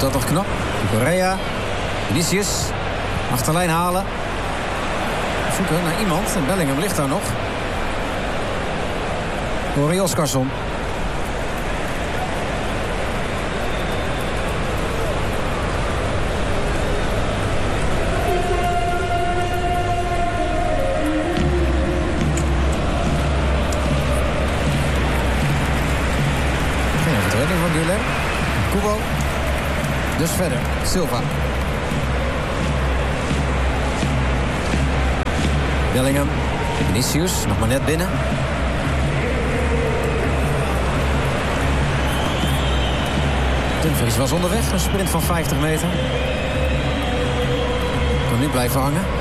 Dat nog knap. Correa. Vinicius. Achterlijn halen. Zoeken naar iemand. En Bellingham ligt daar nog. Corey Oscarsson. Geen overtreding van Güler. Kubo. Dus verder. Silva. Bellingham. Vinicius. Nog maar net binnen. Dumfries was onderweg. Een sprint van 50 meter. Kan nu blijven hangen.